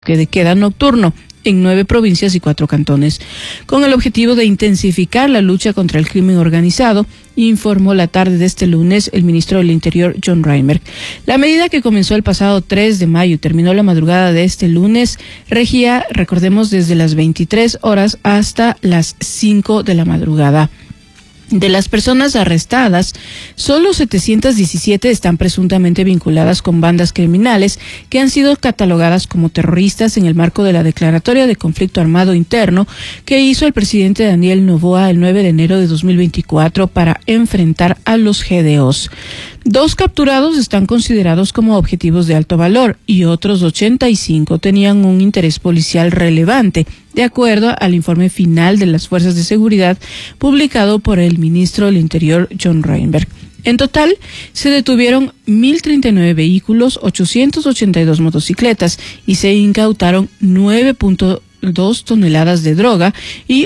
de queda nocturno en 9 provincias y 4 cantones, con el objetivo de intensificar la lucha contra el crimen organizado, informó la tarde de este lunes el ministro del Interior, John Reinberg. La medida, que comenzó el pasado 3 de mayo y terminó la madrugada de este lunes, regía, recordemos, desde las 23 horas hasta las 5 de la madrugada. De las personas arrestadas, solo 717 están presuntamente vinculadas con bandas criminales que han sido catalogadas como terroristas en el marco de la declaratoria de conflicto armado interno que hizo el presidente Daniel Noboa el 9 de enero de 2024 para enfrentar a los GDOs. 2 capturados están considerados como objetivos de alto valor y otros 85 tenían un interés policial relevante, de acuerdo al informe final de las Fuerzas de Seguridad publicado por el ministro del Interior, John Reinberg. En total, se detuvieron 1.039 vehículos, 882 motocicletas y se incautaron 9.2 toneladas de droga y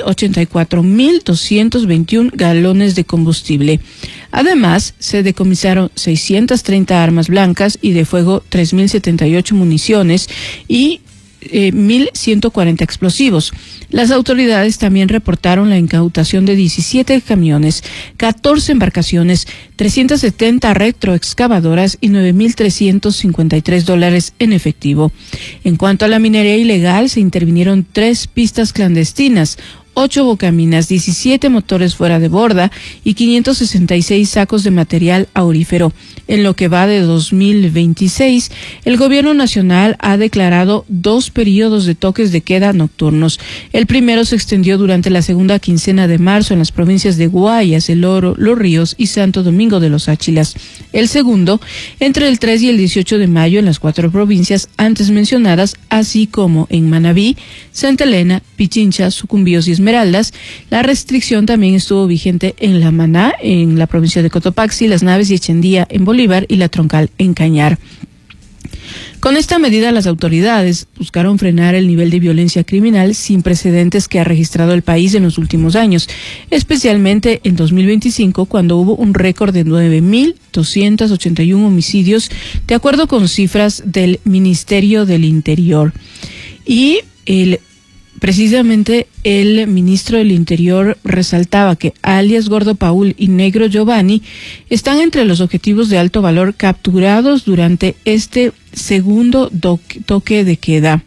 84.221 galones de combustible. Además, se decomisaron 630 armas blancas y de fuego, 3.078 municiones y 1.140 explosivos. Las autoridades también reportaron la incautación de 17 camiones, 14 embarcaciones, 370 retroexcavadoras y $9.353 en efectivo. En cuanto a la minería ilegal, se intervinieron 3 pistas clandestinas, 8 bocaminas, 17 motores fuera de borda y 566 sacos de material aurífero. En lo que va de 2026, el gobierno nacional ha declarado 2 periodos de toques de queda nocturnos. El primero se extendió durante la segunda quincena de marzo en las provincias de Guayas, El Oro, Los Ríos y Santo Domingo de los Áchilas. El segundo, entre el 3 y el 18 de mayo en las 4 provincias antes mencionadas, así como en Manabí, Santa Elena, Pichincha, Sucumbíos y Esmeraldas. La restricción también estuvo vigente en La Maná, en la provincia de Cotopaxi, Las Naves y Echendía en Bolívar y La Troncal en Cañar. Con esta medida, las autoridades buscaron frenar el nivel de violencia criminal sin precedentes que ha registrado el país en los últimos años, especialmente en 2025, cuando hubo un récord de 9.281 homicidios, de acuerdo con cifras del Ministerio del Interior. Y precisamente el ministro del Interior resaltaba que alias Gordo Paul y Negro Giovanni están entre los objetivos de alto valor capturados durante este segundo toque de queda.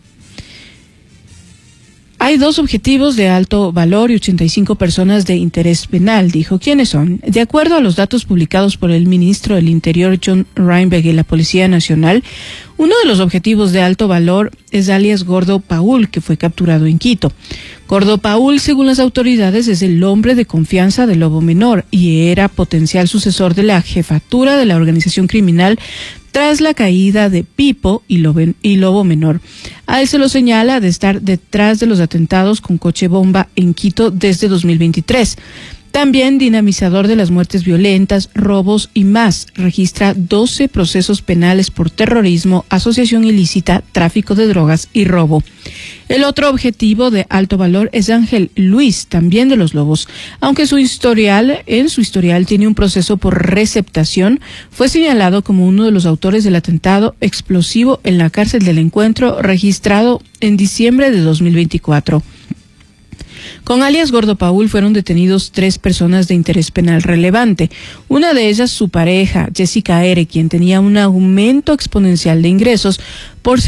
Hay 2 objetivos de alto valor y 85 personas de interés penal, dijo. ¿Quiénes son? De acuerdo a los datos publicados por el ministro del Interior, John Reinberg, y la Policía Nacional, uno de los objetivos de alto valor es alias Gordo Paul, que fue capturado en Quito. Gordo Paul, según las autoridades, es el hombre de confianza de Lobo Menor y era potencial sucesor de la jefatura de la organización criminal tras la caída de Pipo y Lobo Menor. A él se lo señala de estar detrás de los atentados con coche bomba en Quito desde 2023. También dinamizador de las muertes violentas, robos y más. Registra 12 procesos penales por terrorismo, asociación ilícita, tráfico de drogas y robo. El otro objetivo de alto valor es Ángel Luis, también de los Lobos. Aunque en su historial tiene un proceso por receptación, fue señalado como uno de los autores del atentado explosivo en la cárcel del Encuentro registrado en diciembre de 2024. Con alias Gordo Paul fueron detenidos 3 personas de interés penal relevante. Una de ellas, su pareja, Jessica R., quien tenía un aumento exponencial de ingresos por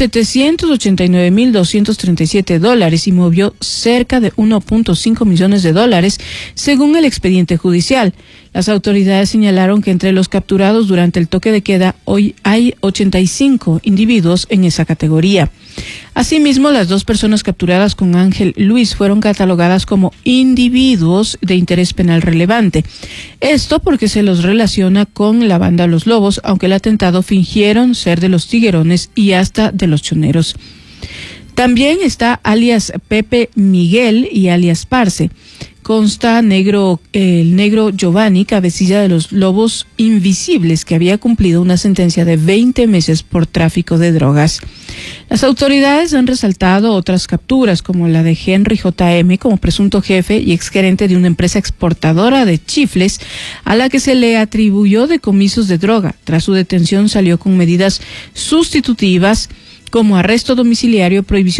$789.237 y movió cerca de $1.5 millones, según el expediente judicial. Las autoridades señalaron que entre los capturados durante el toque de queda hoy hay 85 individuos en esa categoría. Asimismo, las 2 personas capturadas con Ángel Luis fueron catalogadas como individuos de interés penal relevante. Esto porque se los relaciona con la banda Los Lobos, aunque el atentado fingieron ser de los Tiguerones y hasta de los Choneros. También está alias Pepe Miguel y alias Parce. Consta el negro Giovanni, cabecilla de los Lobos Invisibles, que había cumplido una sentencia de 20 meses por tráfico de drogas. Las autoridades han resaltado otras capturas, como la de Henry J.M. como presunto jefe y exgerente de una empresa exportadora de chifles, a la que se le atribuyó decomisos de droga. Tras su detención salió con medidas sustitutivas como arresto domiciliario, prohibición